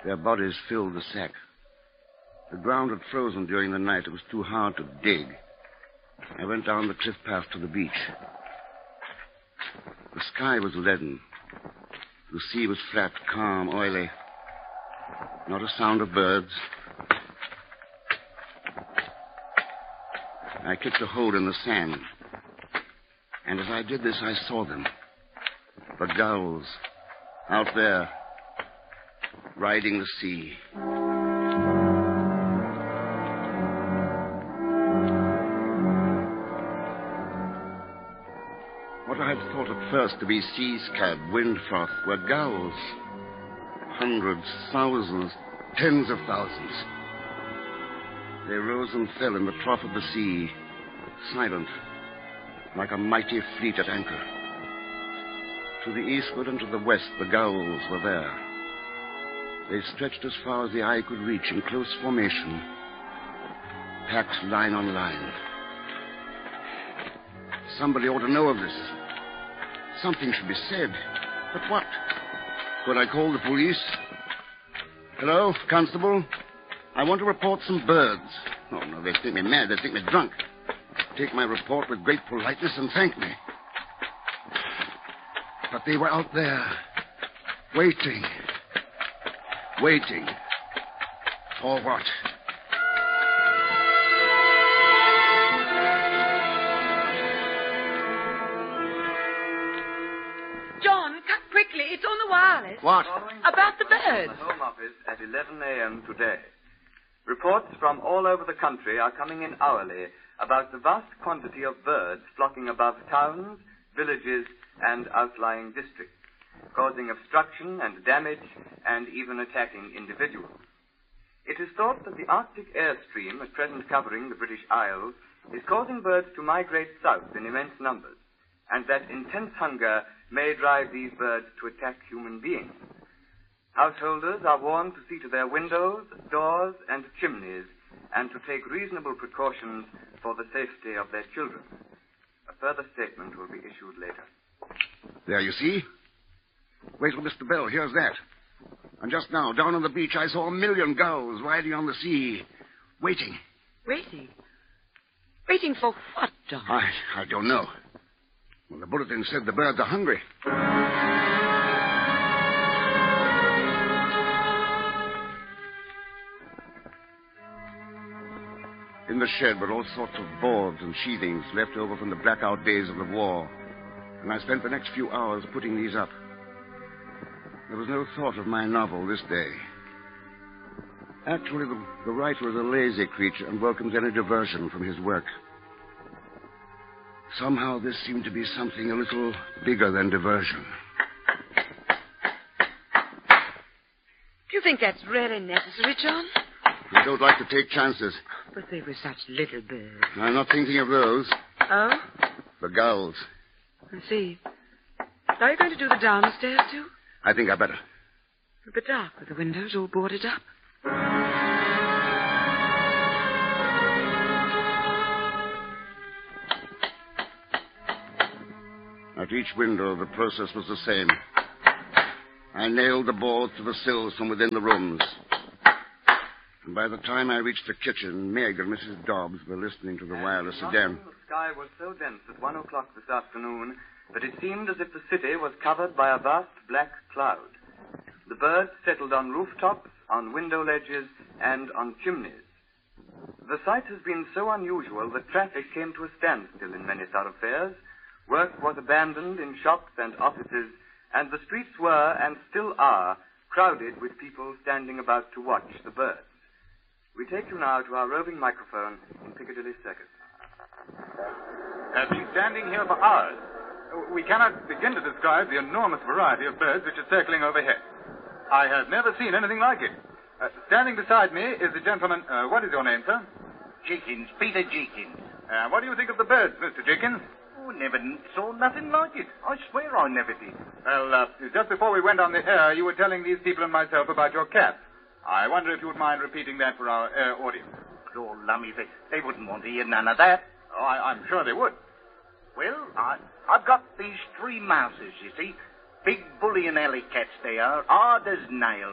Their bodies filled the sack. The ground had frozen during the night. It was too hard to dig. I went down the cliff path to the beach. The sky was leaden. The sea was flat, calm, oily. Not a sound of birds. I kicked a hole in the sand. And as I did this, I saw them. The gulls, out there, riding the sea. What I had thought at first to be sea scab, wind froth, were gulls. Hundreds, thousands, tens of thousands. They rose and fell in the trough of the sea, silent, like a mighty fleet at anchor. To the eastward and to the west, the gulls were there. They stretched as far as the eye could reach in close formation, packs line on line. Somebody ought to know of this. Something should be said. But what? Could I call the police? Hello, Constable? I want to report some birds. Oh, no, they think me mad. They think me drunk. Take my report with great politeness and thank me. But they were out there, waiting. Waiting. For what? John, cut quickly. It's on the wireless. What? About the birds. The Home Office at 11 a.m. today. Reports from all over the country are coming in hourly about the vast quantity of birds flocking above towns, villages, and outlying districts, causing obstruction and damage and even attacking individuals. It is thought that the Arctic airstream at present covering the British Isles is causing birds to migrate south in immense numbers, and that intense hunger may drive these birds to attack human beings. Householders are warned to see to their windows, doors, and chimneys, and to take reasonable precautions for the safety of their children. A further statement will be issued later. There, you see? Wait till Mr. Bell hears that. And just now, down on the beach, I saw 1,000,000 gulls riding on the sea, waiting. Waiting? Waiting for what, John? I don't know. Well, the bulletin said the birds are hungry. In the shed were all sorts of boards and sheathings left over from the blackout days of the war, and I spent the next few hours putting these up. There was no thought of my novel this day. Actually, the writer is a lazy creature and welcomes any diversion from his work. Somehow this seemed to be something a little bigger than diversion. Do you think that's really necessary, John? I don't like to take chances. But they were such little birds. I'm not thinking of those. Oh? The gulls. I see. Are you going to do the downstairs, too? I think I better. A bit dark with the windows all boarded up. At each window, the process was the same. I nailed the boards to the sills from within the rooms. And by the time I reached the kitchen, Meg and Mrs. Dobbs were listening to the wireless again. The sky was so dense at 1 o'clock this afternoon that it seemed as if the city was covered by a vast black cloud. The birds settled on rooftops, on window ledges, and on chimneys. The sight has been so unusual that traffic came to a standstill in many thoroughfares. Work was abandoned in shops and offices, and the streets were, and still are, crowded with people standing about to watch the birds. We take you now to our roving microphone in Piccadilly Circus. I've been standing here for hours. We cannot begin to describe the enormous variety of birds which are circling overhead. I have never seen anything like it. Standing beside me is a gentleman. What is your name, sir? Jenkins, Peter Jenkins. What do you think of the birds, Mr. Jenkins? Oh, never saw nothing like it. I swear I never did. Well, just before we went on the air, you were telling these people and myself about your cat. I wonder if you would mind repeating that for our audience. Lord lummy, they wouldn't want to hear none of that. Oh, I'm sure they would. Well, I've got these 3 mouses, you see. Big bully and alley cats they are, hard as nails.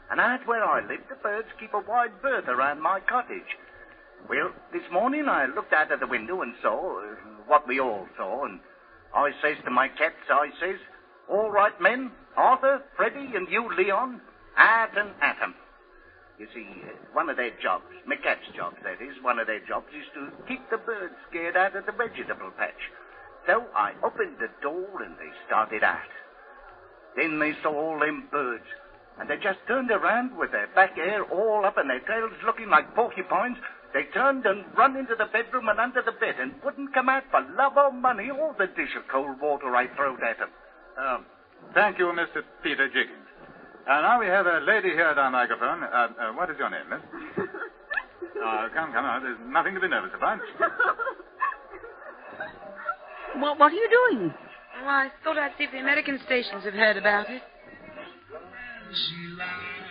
And out where I live, the birds keep a wide berth around my cottage. Well, this morning I looked out of the window and saw what we all saw, and I says to my cats, I says, all right, men, Arthur, Freddie, and you, Leon, out and at 'em. You see, one of their jobs, my cat's jobs, that is, one of their jobs is to keep the birds scared out of the vegetable patch. So I opened the door and they started out. Then they saw all them birds, and they just turned around with their back hair all up and their tails looking like porcupines. They turned and run into the bedroom and under the bed and wouldn't come out for love or money or the dish of cold water I throwed at them. Thank you, Mr. Peter Jiggins. Now we have a lady here at our microphone. What is your name, miss? Come on. There's nothing to be nervous about. What are you doing? Oh, I thought I'd see if the American stations have heard about it.